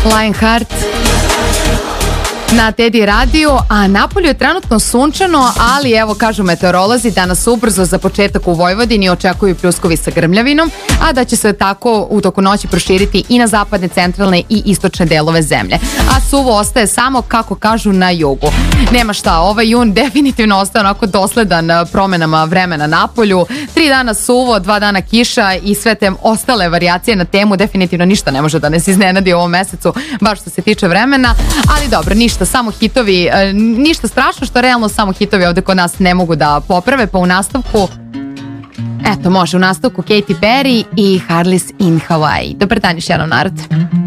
Lionheart na Teddy radiju, a napolju je trenutno sunčano, ali evo kažu meteorolozi danas ubrzo za početak u Vojvodini očekuju pljuskovi sa grmljavinom, a da će se tako u toku noći proširiti i na zapadne, centralne i istočne delove zemlje. A suvo ostaje samo, kako kažu, na jugu. Nema šta, ovaj jun definitivno ostaje onako dosledan promenama vremena napolju. 3 dana suvo, 2 dana kiša i sve te ostale varijacije na temu. Definitivno ništa ne može da nas iznenadi u ovom mesecu, baš što se tiče vremena, ali dobro, ništa, samo hitovi, ništa strašno što realno samo hitovi ovde kod nas ne mogu da poprave, pa u nastavku može u nastavku Katy Perry i Harley's in Hawaii. Dobar dan još jednom, narod.